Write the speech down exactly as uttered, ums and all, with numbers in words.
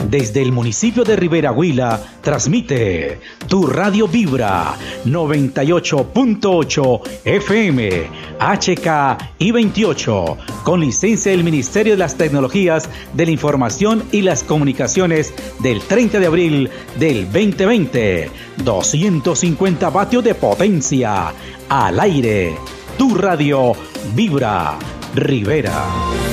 Desde el municipio de Rivera Huila, transmite tu radio Vibra noventa y ocho punto ocho F M, H K I veintiocho, con licencia del Ministerio de las Tecnologías de la Información y las Comunicaciones del treinta de abril del veinte veinte. doscientos cincuenta vatios de potencia. Al aire, tu radio Vibra Rivera.